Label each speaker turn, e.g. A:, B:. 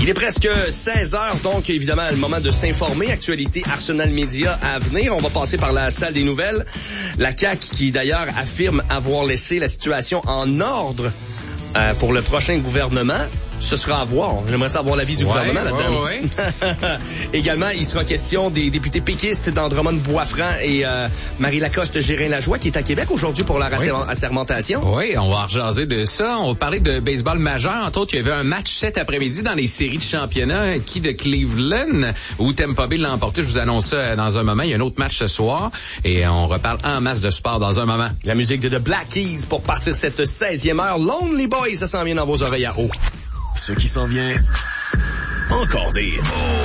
A: Il est presque 16 heures, donc évidemment le moment de s'informer. Actualité Arsenal Média à venir. On va passer par la salle des nouvelles. La CAQ qui d'ailleurs affirme avoir laissé la situation en ordre pour le prochain gouvernement. Ce sera à voir. J'aimerais savoir l'avis du gouvernement là-dedans.
B: Ouais.
A: Également, il sera question des députés péquistes d'Andromont-Boisfranc et Marie Lacoste Gérin-Lajoie qui est à Québec aujourd'hui pour leur assermentation.
B: Oui, on va rejaser de ça. On va parler de baseball majeur. Entre autres, il y avait un match cet après-midi dans les séries de championnat qui de Cleveland où Tampa Bay l'a emporté. Je vous annonce ça dans un moment. Il y a un autre match ce soir et on reparle en masse de sport dans un moment.
A: La musique de The Black Keys pour partir cette 16e heure. Lonely Boys, ça s'en vient dans vos oreilles à eau.
C: Ce qui s'en vient, encore des hits.